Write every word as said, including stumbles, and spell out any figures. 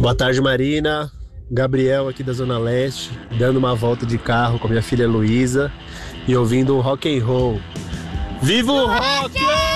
Boa tarde, Marina. Gabriel aqui da Zona Leste, dando uma volta de carro com a minha filha Luísa e ouvindo um rock and roll. Viva o rock!